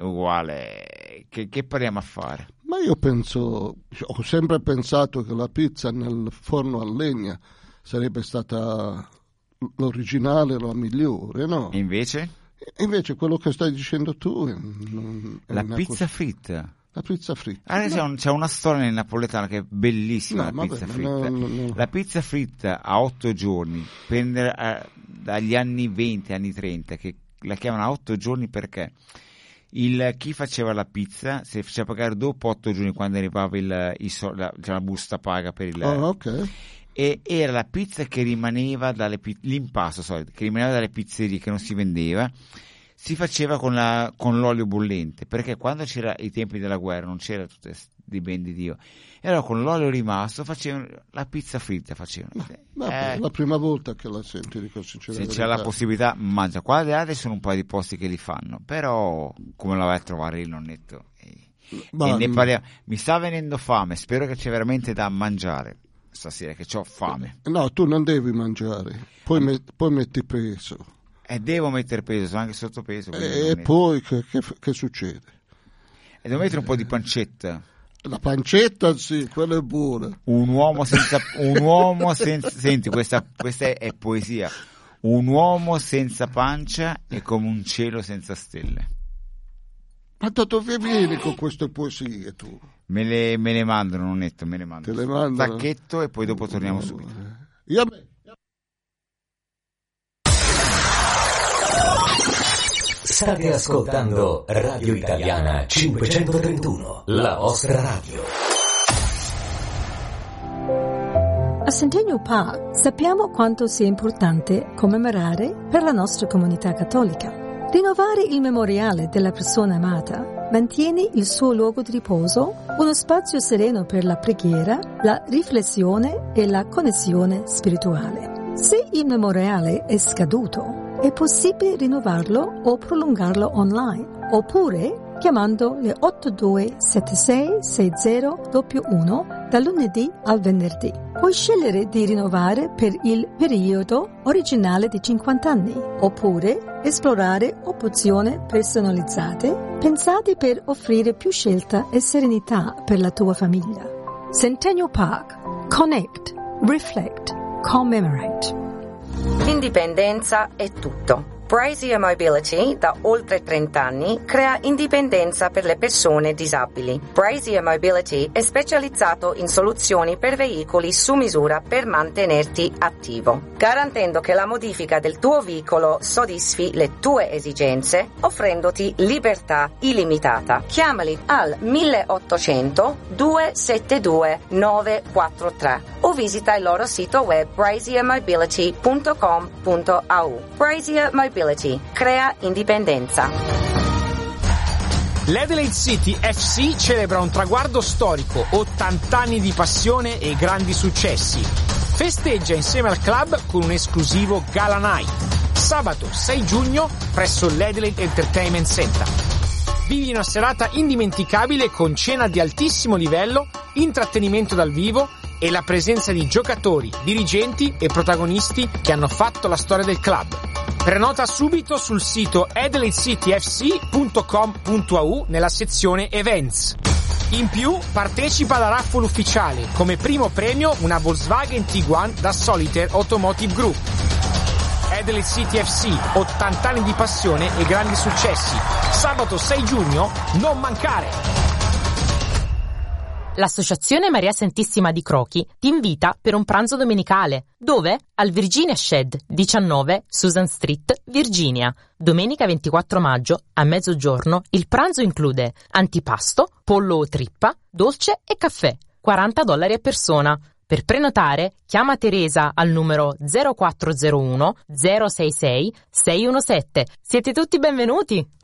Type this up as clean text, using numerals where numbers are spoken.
uguale. Che proviamo a fare? Ma io ho sempre pensato che la pizza nel forno a legna sarebbe stata l'originale, la migliore, no? E invece? Invece quello che stai dicendo tu la pizza fritta. La pizza fritta. C'è una storia nel napoletano che è bellissima, pizza fritta. No. La pizza fritta a 8 giorni, dagli anni 20, anni 30, che la chiamano a 8 giorni perché chi faceva la pizza si faceva pagare dopo 8 giorni, quando arrivava la busta paga per il... ok. E era la pizza che rimaneva l'impasto solito, che rimaneva dalle pizzerie, che non si vendeva, si faceva con l'olio bollente, perché quando c'era i tempi della guerra non c'era tutte di ben di Dio, e allora con l'olio rimasto facevano la pizza fritta. La prima volta che la senti, dico sinceramente. Se c'è la possibilità, mangia. Qua le altre sono un paio di posti che li fanno, però come la vai a trovare il nonnetto? E ne parliamo. Mi sta venendo fame, spero che c'è veramente da mangiare stasera, che c'ho fame. No, tu non devi mangiare, poi metti peso. Devo mettere peso, sono anche sottopeso. E poi che succede? E devo mettere un po' di pancetta. La pancetta, sì, quella è buona. Un uomo senza senti, questa è poesia. Un uomo senza pancia è come un cielo senza stelle. Ma da dove vieni con queste poesie tu? Me le mandano, nonnetto, me le mandano. Te le mandano? Sacchetto, e poi dopo torniamo subito. State ascoltando Radio Italiana 531, la vostra radio. A Centennial Park sappiamo quanto sia importante commemorare per la nostra comunità cattolica. Rinnovare il memoriale della persona amata mantiene il suo luogo di riposo uno spazio sereno per la preghiera, la riflessione e la connessione spirituale. Se il memoriale è scaduto, è possibile rinnovarlo o prolungarlo online, oppure chiamando le 82766011 dal lunedì al venerdì. Puoi scegliere di rinnovare per il periodo originale di 50 anni, oppure esplorare opzioni personalizzate pensate per offrire più scelta e serenità per la tua famiglia. Centennial Park. Connect, reflect, commemorate. Indipendenza è tutto. Brazier Mobility, da oltre 30 anni, crea indipendenza per le persone disabili. Brazier Mobility è specializzato in soluzioni per veicoli su misura per mantenerti attivo, garantendo che la modifica del tuo veicolo soddisfi le tue esigenze, offrendoti libertà illimitata. Chiamali al 1800 272 943 o visita il loro sito web braziermobility.com.au. Brazier Mobility crea indipendenza. L'Adelaide City FC celebra un traguardo storico, 80 anni di passione e grandi successi. Festeggia insieme al club con un esclusivo Gala Night, sabato 6 giugno presso l'Adelaide Entertainment Center. Vivi una serata indimenticabile con cena di altissimo livello, intrattenimento dal vivo e la presenza di giocatori, dirigenti e protagonisti che hanno fatto la storia del club. Prenota subito sul sito adelaidecityfc.com.au nella sezione Events. In più, partecipa alla raffle ufficiale, come primo premio una Volkswagen Tiguan da Solitaire Automotive Group. Adelaide City FC, 80 anni di passione e grandi successi. Sabato 6 giugno, non mancare! L'Associazione Maria Santissima di Crochi ti invita per un pranzo domenicale. Dove? Al Virginia Shed, 19 Susan Street, Virginia. Domenica 24 maggio, a mezzogiorno, il pranzo include antipasto, pollo o trippa, dolce e caffè. $40 a persona. Per prenotare, chiama Teresa al numero 0401 066 617. Siete tutti benvenuti!